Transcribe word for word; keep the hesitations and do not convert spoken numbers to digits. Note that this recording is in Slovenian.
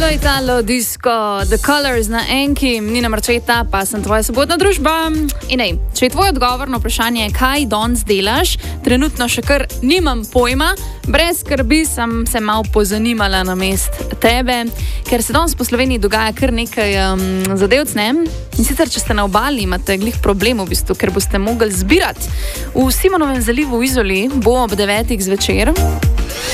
Italo, Italo, disco, The Colors na Enki, Nina Marčeta, pa sem tvoja sobotna družba. In ej, če je tvoj odgovor na vprašanje, kaj danes delaš, trenutno še kar nimam pojma, brez skrbi sem se malo pozanimala na mest tebe, ker se danes po Sloveniji dogaja kar nekaj um, zadevc, ne? In sicer, če ste na obali, imate glih problem v bistvu, ker boste mogli zbirati. V Simonovem zalivu v Izoli bo ob devetih zvečer